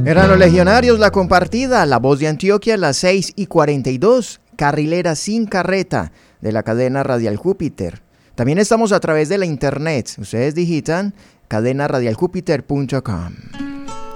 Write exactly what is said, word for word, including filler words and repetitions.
Eran los Legionarios, La Compartida, La Voz de Antioquia, las seis y cuarenta y dos, Carrilera sin Carreta, de la cadena Radial Júpiter. También estamos a través de la internet. Ustedes digitan cadena radial júpiter punto com.